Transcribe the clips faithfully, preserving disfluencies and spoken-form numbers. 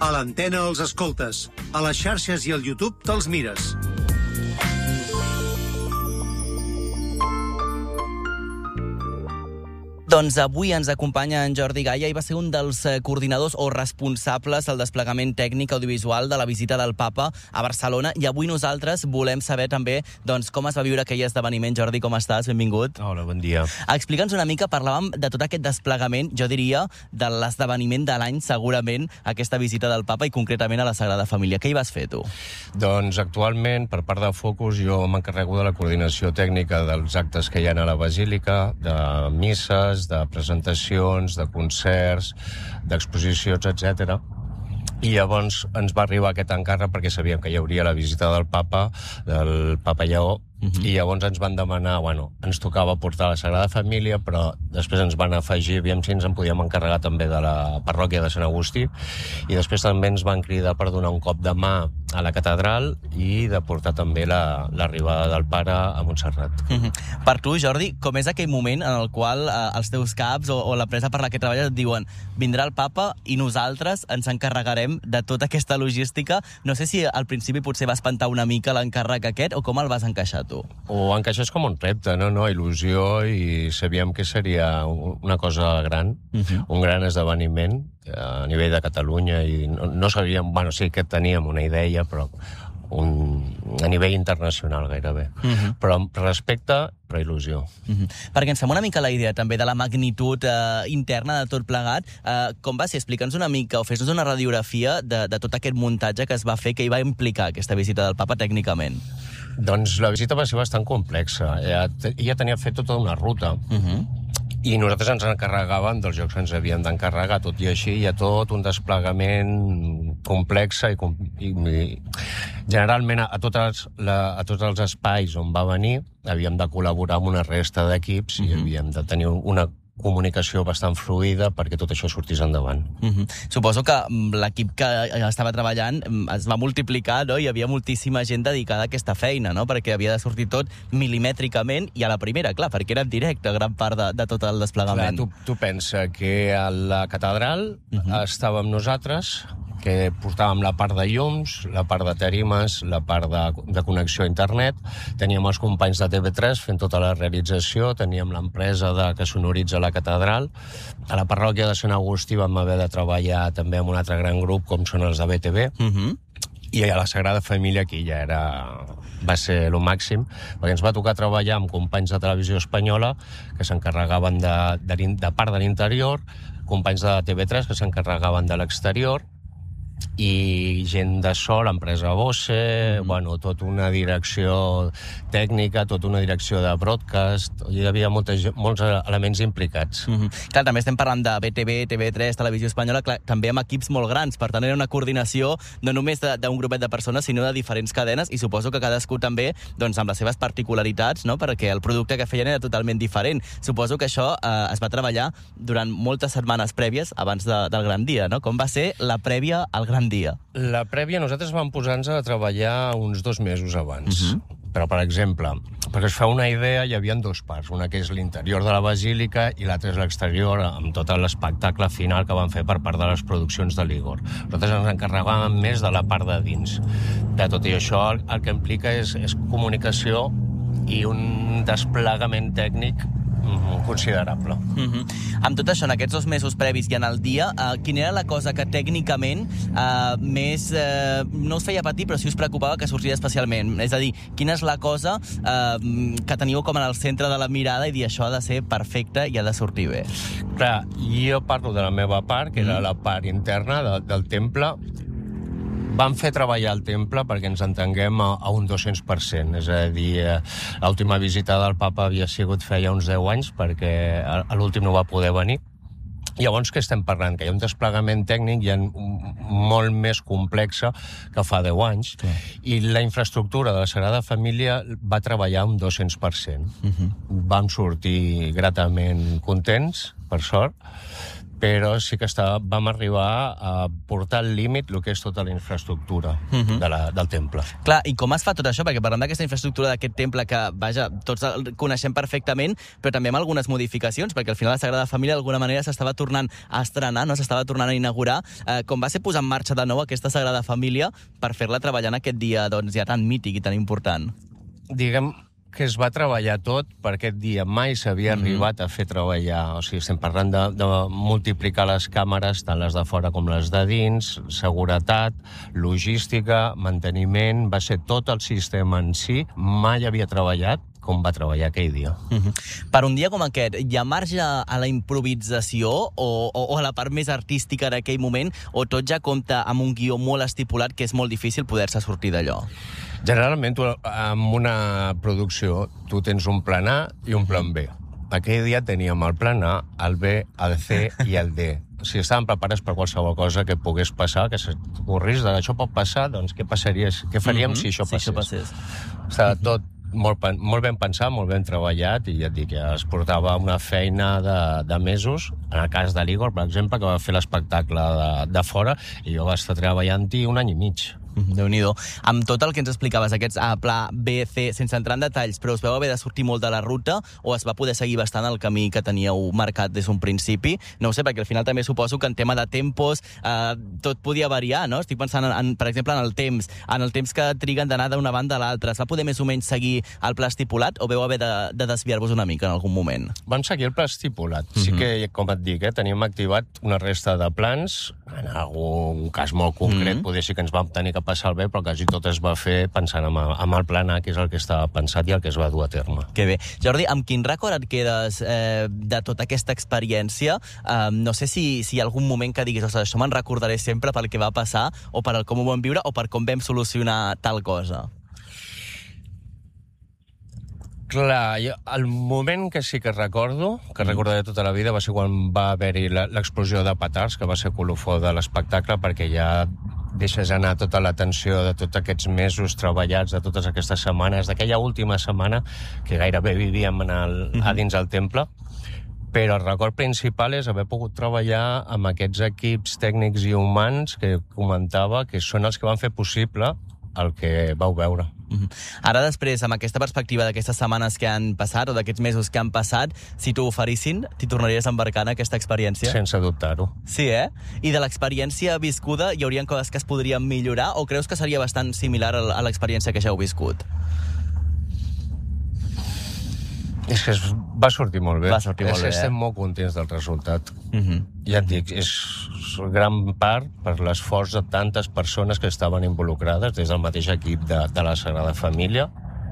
A l'antena els escoltes, a les xarxes i al YouTube te'ls mires. Doncs avui ens acompanya en Jordi Gaya i va ser un dels coordinadors o responsables del desplegament tècnic audiovisual de la visita del Papa a Barcelona, i avui nosaltres volem saber també doncs, com es va viure aquell esdeveniment. Jordi, com estàs? Benvingut. Hola, bon dia. Explica'ns una mica, parlàvem de tot aquest desplegament, jo diria, de l'esdeveniment de l'any, segurament, aquesta visita del Papa i concretament a la Sagrada Família. Què hi vas fer, tu? Doncs actualment, per part de Focus, jo m'encarrego de la coordinació tècnica dels actes que hi ha a la Basílica, de misses, de presentacions, de concerts, d'exposicions, etcètera. I llavors ens va arribar aquest encàrrec perquè sabíem que hi hauria la visita del Papa, del Papa Lleó, uh-huh. I llavors ens van demanar, bueno, ens tocava portar la Sagrada Família, però després ens van afegir, aviam si ens en podíem encarregar també de la parròquia de Sant Agustí, i després també ens van cridar per donar un cop de mà a la catedral i de portar també la, l'arribada del Pare a Montserrat. Uh-huh. Per tu, Jordi, com és aquell moment en el qual eh, els teus caps o, o l'empresa per la que treballes et diuen vindrà el Papa i nosaltres ens encarregarem de tota aquesta logística? No sé si al principi potser va espantar una mica l'encàrrec aquest, o com el vas encaixar tu? Ho encaixes com un repte, no? no? Il·lusió, i sabíem que seria una cosa gran, uh-huh. un gran esdeveniment a nivell de Catalunya, i no, no sabíem, bueno, sí que teníem una idea, però un, a nivell internacional gairebé. Uh-huh. Però respecte, però il·lusió. Uh-huh. Perquè ens fem una mica la idea també de la magnitud eh, interna de tot plegat. Eh, com va ser? Explica'ns una mica, o fes-nos una radiografia de, de tot aquest muntatge que es va fer, que hi va implicar aquesta visita del Papa tècnicament. Doncs la visita va ser bastant complexa. Ella, ella tenia fet tota una ruta, uh-huh. i nosaltres ens encarregàvem dels jocs que ens havíem d'encarregar, tot i així hi ha tot un desplegament complex i, i, i generalment a, totes la, a tots els espais on va venir havíem de col·laborar amb una resta d'equips, uh-huh. i havíem de tenir una comunicació bastant fluida perquè tot això sortís endavant. Uh-huh. Suposo que l'equip que estava treballant es va multiplicar, no? Hi havia moltíssima gent dedicada a aquesta feina, no? Perquè havia de sortir tot milimètricament i a la primera, clar, perquè era en directe gran part de, de tot el desplegament. Clar, tu, tu pensa que a la catedral uh-huh. estàvem nosaltres, que portàvem la part de llums, la part de tarimes, la part de, de connexió a internet, teníem els companys de T V tres fent tota la realització, teníem l'empresa de, que sonoritza la catedral, a la parròquia de Sant Agustí vam haver de treballar també amb un altre gran grup com són els de B T V, uh-huh. i a la Sagrada Família aquí ja era, va ser el màxim, perquè ens va tocar treballar amb companys de Televisió Espanyola que s'encarregaven de, de, de part de l'interior, companys de T V tres que s'encarregaven de l'exterior, i gent de so, l'empresa Bose, mm. bueno, tota una direcció tècnica, tota una direcció de broadcast, hi havia molta, molts elements implicats. Mm-hmm. Clar, també estem parlant de B T V, T V tres, Televisió Espanyola, clar, també amb equips molt grans, per tant era una coordinació no només d'un grupet de persones, sinó de diferents cadenes, i suposo que cadascú també doncs, amb les seves particularitats, no? Perquè el producte que feien era totalment diferent. Suposo que això eh, es va treballar durant moltes setmanes prèvies abans de, del gran dia, no? Com va ser la prèvia al gran dia? La prèvia, nosaltres vam posar-nos a treballar uns dos mesos abans. Uh-huh. Però, per exemple, perquè es fa una idea, hi havia dos parts. Una que és l'interior de la Basílica i l'altra és l'exterior, amb tot l'espectacle final que van fer per part de les produccions de l'Igor. Nosaltres ens encarregàvem més de la part de dins. De tot i això, el, el que implica és, és comunicació i un desplegament tècnic considerable. Uh-huh. Amb tot això, en aquests dos mesos previs i en el dia, eh, quina era la cosa que tècnicament eh, més, eh, no us feia patir, però sí us preocupava que sortís especialment? És a dir, quina és la cosa eh, que teniu com en el centre de la mirada i dir això ha de ser perfecte i ha de sortir bé? Clar, jo parlo de la meva part, que mm. era la part interna de, del temple. Vam fer treballar el temple perquè ens entenguem a, a un dos-cents per cent, és a dir, l'última visita del Papa havia sigut feia uns deu anys perquè a, a l'últim no va poder venir. Llavors, què estem parlant? Que hi ha un desplegament tècnic ja molt més complexa que fa deu anys, clar. I la infraestructura de la Sagrada Família va treballar un dos-cents per cent. Uh-huh. Vam sortir gratament contents, per sort, però sí que està, vam arribar a portar al límit el que és tota la infraestructura uh-huh. de la, del temple. Clar, i com es fa tot això? Perquè parlem d'aquesta infraestructura d'aquest temple que, vaja, tots el coneixem perfectament, però també amb algunes modificacions, perquè al final la Sagrada Família d'alguna manera s'estava tornant a estrenar, no? S'estava tornant a inaugurar. Eh, com va ser posar en marxa de nou aquesta Sagrada Família per fer-la treballar en aquest dia doncs, ja tan mític i tan important? Diguem que es va treballar tot per aquest dia. Mai s'havia mm-hmm. arribat a fer treballar. O sigui, estem parlant de, de multiplicar les càmeres, tant les de fora com les de dins, seguretat, logística, manteniment, va ser tot el sistema en si. Mai havia treballat com va treballar aquell dia. Mm-hmm. Per un dia com aquest, hi ha marge a la improvisació o, o, o a la part més artística en aquell moment, o tot ja compta amb un guió molt estipulat que és molt difícil poder-se sortir d'allò? Generalment, tu, amb una producció, tu tens un plan A i un plan B. Aquell dia teníem el plan A, el B, el C i el D. O sigui, estàvem preparats per qualsevol cosa que pogués passar, que s'ocorrís de això pot passar, doncs què passaria, què faríem mm-hmm. si això passés? Si això passés. Estava mm-hmm. tot molt, molt ben pensat, molt ben treballat, i ja et dic, ja es portava una feina de, de mesos. En el cas de l'Igor, per exemple, que va fer l'espectacle de, de fora, i jo va estar treballant-hi un any i mig. Déu-n'hi-do. Amb tot el que ens explicaves, aquests a pla B, C, sense entrar en detalls, però us veu haver de sortir molt de la ruta o es va poder seguir bastant el camí que teníeu marcat des d'un principi? No ho sé, perquè al final també suposo que en tema de tempos eh, tot podia variar, no? Estic pensant, en, en, per exemple, en el temps, en el temps que triguen d'anar d'una banda a l'altra. Es va poder més o menys seguir el pla estipulat o veu haver de, de desviar-vos una mica en algun moment? Vam seguir el pla estipulat. Mm-hmm. Sí que, com et dic, eh, teníem activat una resta de plans. En algun cas molt concret, mm-hmm. poder ser que ens vam tenir que passar el bé, però quasi tot es va fer pensant amb el, amb el plan A, que és el que estava pensat i el que es va dur a terme. Que bé. Jordi, amb quin rècord et quedes eh, de tota aquesta experiència? Eh, no sé si, si hi ha algun moment que diguis, ostres, això me'n recordaré sempre pel que va passar, o per el com ho vam viure, o per com vam solucionar tal cosa. Clar, jo, el moment que sí que recordo, que recordaré tota la vida, va ser quan va haver-hi l'explosió de petards, que va ser colofó de l'espectacle, perquè ja deixes anar tota la tensió de tots aquests mesos treballats, de totes aquestes setmanes, d'aquella última setmana que gairebé vivíem en el, mm-hmm. a dins del temple. Però el record principal és haver pogut treballar amb aquests equips tècnics i humans que comentava que són els que van fer possible el que vau veure. Mm-hmm. Ara després, amb aquesta perspectiva d'aquestes setmanes que han passat o d'aquests mesos que han passat, si t'ho oferissin, t'hi tornaries a embarcar en aquesta experiència? Sense dubtar-ho. Sí, eh? I de l'experiència viscuda hi haurien coses que es podrien millorar o creus que seria bastant similar a l'experiència que ja heu viscut? És que es va sortir molt bé. Va sortir molt és, bé, eh? Estem molt contents del resultat. Mm-hmm. Ja et dic, és gran part per l'esforç de tantes persones que estaven involucrades des del mateix equip de, de la Sagrada Família.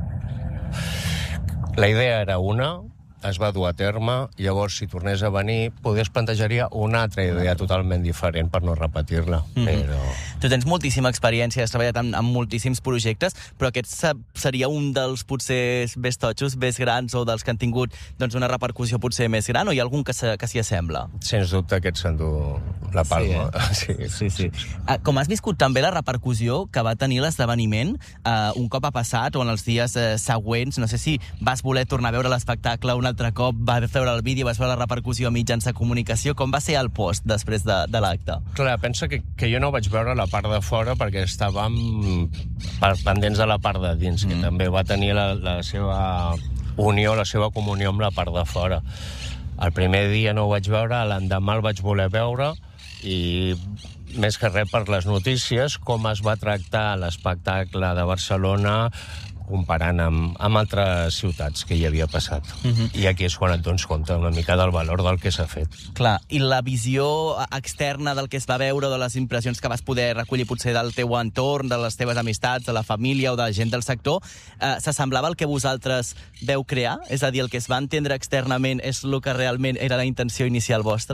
La idea era una, es va dur a terme, llavors si tornés a venir potser es plantejaria una altra idea totalment diferent per no repetir-la. Mm-hmm. Però... Tu tens moltíssima experiència, has treballat amb, amb moltíssims projectes, però aquest seria un dels potser més totxos, més grans, o dels que han tingut doncs, una repercussió potser més gran, o hi ha algun que s'hi assembla? Sens dubte aquest s'endú la palma. Sí, eh? sí, sí. sí. Uh, com has viscut també la repercussió que va tenir l'esdeveniment uh, un cop ha passat, o en els dies uh, següents, no sé si vas voler tornar a veure l'espectacle un altre cop, vas veure el vídeo, vas veure la repercussió a mitjans de comunicació, com va ser el post després de, de l'acte? Clar, pensa que, que jo no vaig veure la part de fora perquè estàvem pendents de la part de dins, mm. que també va tenir la, la seva unió, la seva comunió amb la part de fora. El primer dia no ho vaig veure, l'endemà el vaig voler veure, i més que res per les notícies, com es va tractar l'espectacle de Barcelona comparant amb, amb altres ciutats que hi havia passat. Mm-hmm. I aquí és quan et dones compte una mica del valor del que s'ha fet. Clar, i la visió externa del que es va veure, de les impressions que vas poder recollir potser del teu entorn, de les teves amistats, de la família o de la gent del sector, eh, s'assemblava al que vosaltres veu crear? És a dir, el que es va entendre externament és el que realment era la intenció inicial vostra?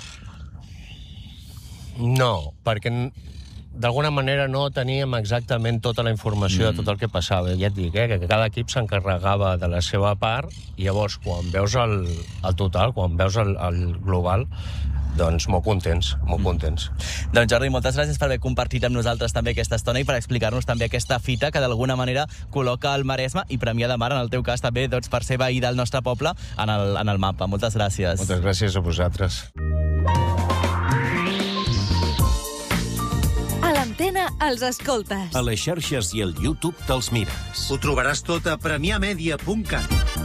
No, perquè d'alguna manera no teníem exactament tota la informació mm. de tot el que passava. Ja et dic, eh, que cada equip s'encarregava de la seva part, i llavors quan veus el, el total, quan veus el, el global, doncs molt contents, molt mm. contents. Doncs Jordi, moltes gràcies per haver compartit amb nosaltres també aquesta estona i per explicar-nos també aquesta fita que d'alguna manera col·loca el Maresme i Premià de Mar, en el teu cas també, doncs, per ser veí del nostre poble en el, en el mapa. Moltes gràcies. Moltes gràcies a vosaltres. l'antena els escoltes. A les xarxes i al YouTube te'ls mires. Ho trobaràs tot a premià media punt cat.